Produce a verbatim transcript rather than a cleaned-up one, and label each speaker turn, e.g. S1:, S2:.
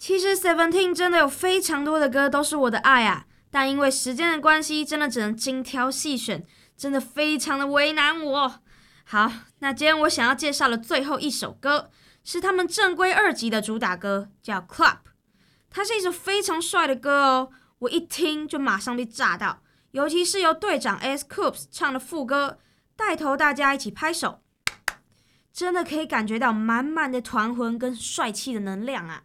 S1: 其实 Seventeen 真的有非常多的歌都是我的爱啊，但因为时间的关系，真的只能精挑细选，真的非常的为难我。好，那今天我想要介绍的最后一首歌，是他们正规二辑的主打歌，叫 Club。它是一首非常帅的歌哦，我一听就马上被炸到，尤其是由队长 S Coups 唱的副歌，带头大家一起拍手，真的可以感觉到满满的团魂跟帅气的能量啊！